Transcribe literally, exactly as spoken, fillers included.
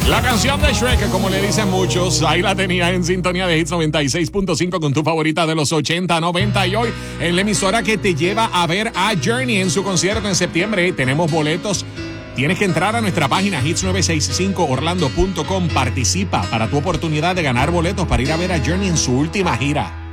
La canción de Shrek, como le dicen muchos, ahí la tenías en sintonía de Hits noventa y seis punto cinco con tu favorita de los ochenta, noventa y hoy en la emisora que te lleva a ver a Journey en su concierto en septiembre. Tenemos boletos. Tienes que entrar a nuestra página hits nueve seis cinco orlando punto com. Participa para tu oportunidad de ganar boletos para ir a ver a Journey en su última gira.